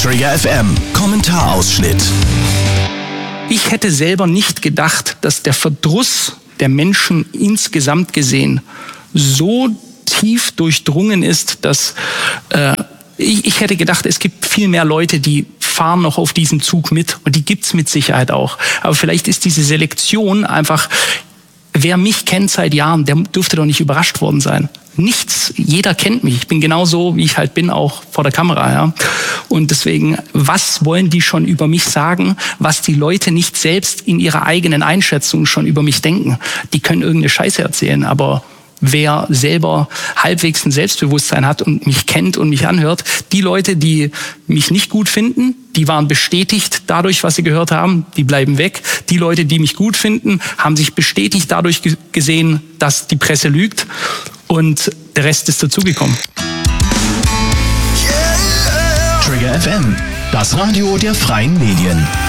Trigger FM Kommentarausschnitt. Ich hätte selber nicht gedacht, dass der Verdruss der Menschen insgesamt gesehen so tief durchdrungen ist, dass ich hätte gedacht, es gibt viel mehr Leute, die fahren noch auf diesen Zug mit, und die gibt's mit Sicherheit auch. Aber vielleicht ist diese Selektion einfach, wer mich kennt seit Jahren, der dürfte doch nicht überrascht worden sein. Nichts, jeder kennt mich. Ich bin genauso, wie ich halt bin, auch vor der Kamera. Ja. Und deswegen, was wollen die schon über mich sagen, was die Leute nicht selbst in ihrer eigenen Einschätzung schon über mich denken? Die können irgendeine Scheiße erzählen, aber wer selber halbwegs ein Selbstbewusstsein hat und mich kennt und mich anhört, die Leute, die mich nicht gut finden, die waren bestätigt dadurch, was sie gehört haben, die bleiben weg. Die Leute, die mich gut finden, haben sich bestätigt dadurch gesehen, dass die Presse lügt, und der Rest ist dazugekommen. Trigger FM, das Radio der freien Medien.